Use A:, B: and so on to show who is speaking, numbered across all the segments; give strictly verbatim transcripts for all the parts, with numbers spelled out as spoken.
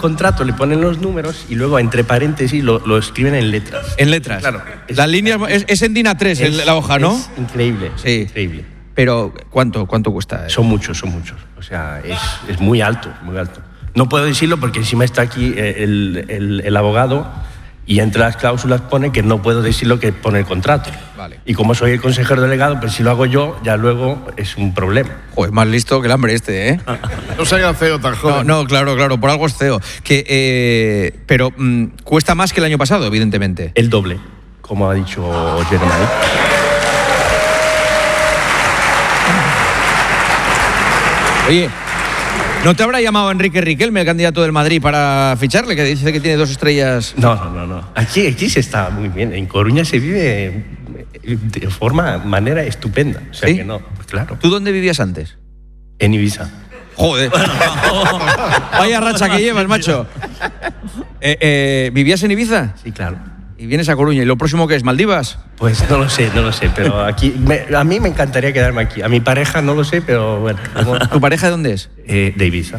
A: contrato le ponen los números y luego entre paréntesis lo, lo escriben en letras.
B: En letras.
A: Claro. Es,
B: Las líneas es, es en DIN A tres
A: es,
B: la hoja, ¿no?
A: Es increíble.
B: Sí.
A: Increíble.
B: Pero ¿cuánto, cuánto cuesta?
A: Son muchos, son muchos. O sea, es, es muy alto, muy alto. No puedo decirlo porque encima está aquí el, el, el abogado y entre las cláusulas pone que no puedo decir lo que pone el contrato.
B: Vale.
A: Y como soy el consejero delegado, pues si lo hago yo, ya luego es un problema.
B: Joder, más listo que el hambre este, ¿eh?
C: No se haya C E O tan joven.
B: No, no, claro, claro, por algo es C E O. Que, eh, pero mmm, cuesta más que el año pasado, evidentemente.
A: El doble, como ha dicho Jeremiah.
B: Oye, ¿no te habrá llamado Enrique Riquelme, el candidato del Madrid, para ficharle? Que dice que tiene dos estrellas.
A: No, no, no, no. Aquí, aquí se está muy bien. En Coruña se vive de forma, manera estupenda. O sea
B: ¿Sí?
A: que no, claro.
B: ¿Tú dónde vivías antes?
A: En Ibiza.
B: Joder. Vaya racha que llevas, macho. Eh, eh, ¿Vivías en Ibiza?
A: Sí, claro.
B: Y vienes a Coruña. ¿Y lo próximo qué es? ¿Maldivas?
A: Pues no lo sé, no lo sé, pero aquí me, a mí me encantaría quedarme aquí. A mi pareja no lo sé, pero bueno. Como,
B: ¿Tu pareja de dónde es?
A: eh, de Ibiza.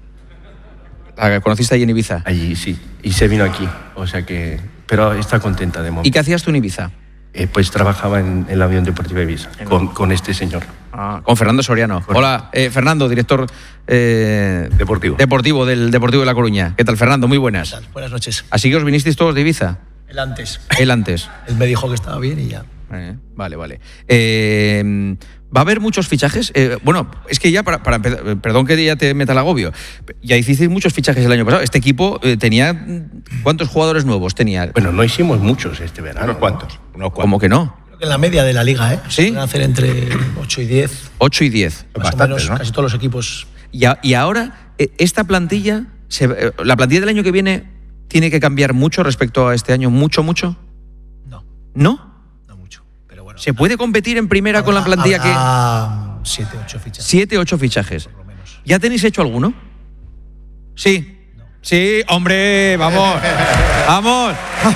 B: La que conociste ahí en Ibiza.
A: Allí sí. Y se vino aquí. O sea que. Pero está contenta de momento.
B: ¿Y qué hacías tú en Ibiza?
A: Eh, pues trabajaba en, en la Avión Deportiva Ibiza con, con este señor.
B: Ah, con Fernando Soriano. Correcto. Hola, eh, Fernando, director eh,
D: deportivo.
B: deportivo del Deportivo de La Coruña. ¿Qué tal, Fernando? Muy buenas.
E: ¿Qué tal? Buenas noches.
B: Así que os vinisteis todos de Ibiza.
E: El antes.
B: El antes.
E: Él me dijo que estaba bien y ya.
B: Eh, vale, vale. Eh, ¿Va a haber muchos fichajes? Eh, bueno, es que ya para, para empezar, perdón que ya te meta el agobio, ya hicisteis muchos fichajes el año pasado. Este equipo eh, tenía, ¿cuántos jugadores nuevos tenía?
A: Bueno, no hicimos muchos este verano.
D: ¿Unos cuantos?
A: ¿no?
D: Unos cuantos.
B: ¿Cómo que no?
E: Creo que en la media de la liga, ¿eh?
B: ¿Sí?
E: Se pueden hacer entre ocho y diez.
B: ocho y diez.
E: Más
D: Bastante,
E: o menos,
D: ¿no?
E: casi todos los equipos.
B: Y, a, y ahora, eh, esta plantilla, se, eh, la plantilla del año que viene, ¿tiene que cambiar mucho respecto a este año? ¿Mucho, mucho?
E: No,
B: ¿No?
E: no mucho. Pero bueno.
B: ¿Se puede competir en primera con la plantilla que...?
E: que. Siete, ocho fichas.
B: Siete, ocho fichajes.
E: Por lo menos.
B: ¿Ya tenéis hecho alguno? Sí.
E: No.
B: Sí, hombre, vamos. Vamos.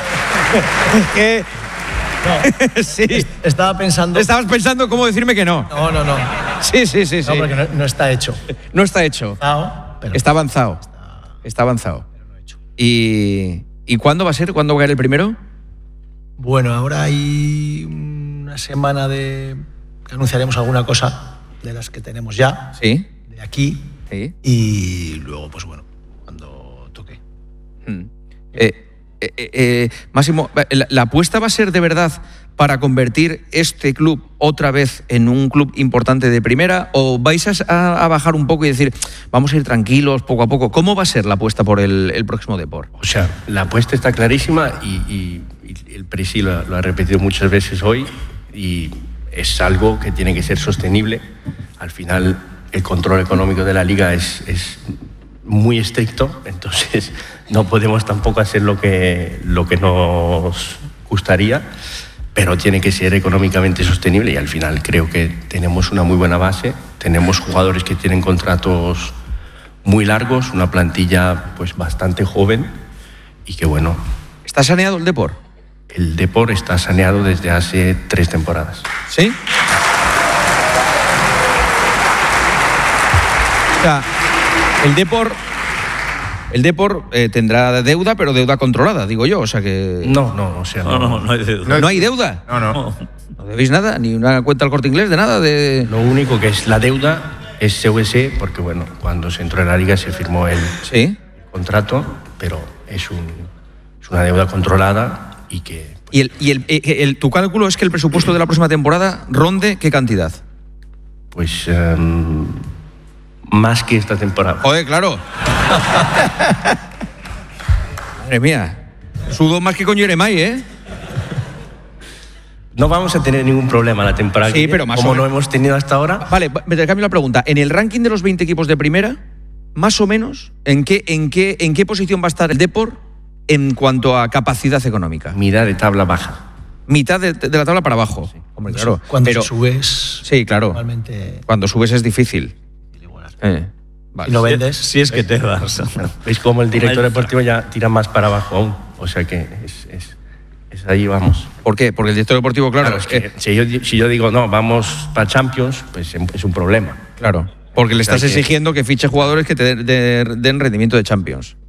B: ¿Qué?
E: No.
B: Sí.
E: Estaba pensando.
B: Estabas pensando cómo decirme que no.
E: No, no, no.
B: Sí, sí, sí, sí.
E: No, porque no, no está hecho.
B: No está hecho.
E: Está, pero
B: Está avanzado. Está avanzado.
E: pero no hecho.
B: ¿Y, ¿Y cuándo va a ser? ¿Cuándo va a caer el primero?
E: Bueno, ahora hay una semana de que anunciaremos alguna cosa de las que tenemos ya,
B: Sí.
E: de aquí,
B: Sí.
E: y luego, pues bueno, cuando toque.
B: Mm. Eh, eh, eh, Máximo, ¿la, la apuesta va a ser de verdad para convertir este club otra vez en un club importante de primera o vais a, a bajar un poco y decir, vamos a ir tranquilos poco a poco? ¿Cómo va a ser la apuesta por el, el próximo Depor?
A: O sea, la apuesta está clarísima y, y, y el presi lo, lo ha repetido muchas veces hoy y es algo que tiene que ser sostenible. Al final, el control económico de la liga es, es muy estricto, entonces no podemos tampoco hacer lo que, lo que nos gustaría, pero tiene que ser económicamente sostenible y al final creo que tenemos una muy buena base, tenemos jugadores que tienen contratos muy largos, una plantilla pues bastante joven y que bueno,
B: ¿Está saneado el Depor?
A: el Depor está saneado desde hace tres temporadas.
B: ¿Sí? O sea, el Depor, el Depor eh, tendrá deuda, pero deuda controlada, digo yo. O sea que...
A: No, no, o sea,
F: No, no, no hay deuda.
B: ¿No hay deuda?
D: No, no.
B: ¿No debéis nada? ¿Ni una cuenta al Corte Inglés de nada? De...
A: Lo único que es la deuda es C V C, porque bueno, cuando se entró en la liga se firmó el
B: Sí.
A: contrato, pero es, un, es una deuda controlada y que...
B: ¿Y, el, y el, el- el- tu cálculo es que el presupuesto de la próxima temporada ronde qué cantidad?
A: Pues em, más que esta temporada.
B: Joder, claro. Madre mía. Sudo más que con Jeremai, ¿eh?
A: No vamos a tener ningún problema la temporada
B: Sí,
A: que viene,
B: pero más o
A: como
B: menos.
A: lo hemos tenido hasta ahora.
B: Vale, me te cambio la pregunta. En el ranking de los veinte equipos de primera, más o menos, ¿en qué, en qué, en qué posición va a estar el Depor en cuanto a capacidad económica?
A: Mitad de tabla baja.
B: Mitad de, de la tabla para abajo. Hombre, claro.
E: Cuando
B: pero,
E: subes,
B: sí, claro.
E: normalmente
B: Cuando subes es difícil.
E: igual.
B: Eh, vale.
E: Y no vendes.
F: Si es que te das.
A: ¿Veis cómo el director deportivo ya tira más para abajo aún? O sea que es, es, es ahí vamos.
B: ¿Por qué? Porque el director deportivo, claro,
A: Claro, es que
B: eh,
A: si, yo, si yo digo, no, vamos para Champions, pues es un problema.
B: claro. Porque le estás
A: Hay que-
B: exigiendo que fiche jugadores que te den, de- den rendimiento de Champions.